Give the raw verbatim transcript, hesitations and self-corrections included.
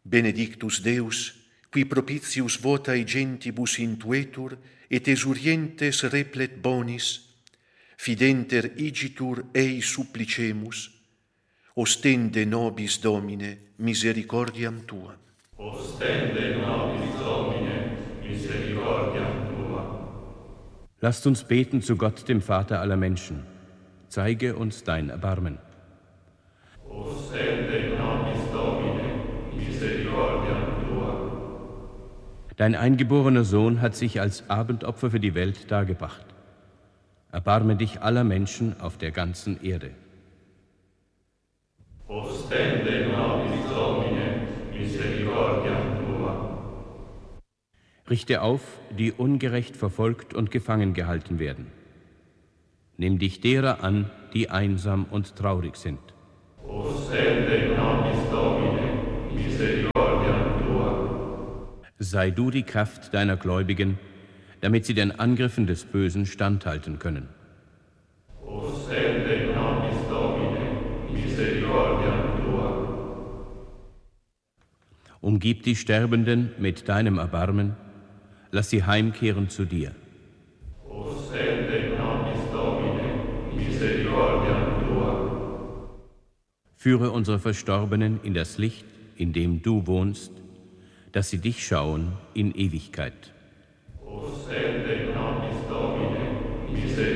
Benedictus Deus, qui propitius votae gentibus intuetur, et esurientes replet bonis, fidenter igitur ei supplicemus, ostende nobis Domine misericordiam Tua. Ostende nobis Domine misericordiam Tua. Lasst uns beten zu Gott, dem Vater aller Menschen. Zeige uns dein Erbarmen. Ostende nobis Domine misericordiam Tua. Dein eingeborener Sohn hat sich als Abendopfer für die Welt dargebracht. Erbarme dich aller Menschen auf der ganzen Erde. Ostende nobis Domine misericordiam Tua. Richte auf, die ungerecht verfolgt und gefangen gehalten werden. Nimm dich derer an, die einsam und traurig sind. Ostende nobis Domine misericordiam Tua. Sei du die Kraft deiner Gläubigen, damit sie den Angriffen des Bösen standhalten können. Ostende nobis Domine misericordiam Tua. Umgib die Sterbenden mit deinem Erbarmen, lass sie heimkehren zu dir. Ostende nobis Domine misericordiam Tua. Führe unsere Verstorbenen in das Licht, in dem du wohnst, dass sie dich schauen in Ewigkeit. Ostende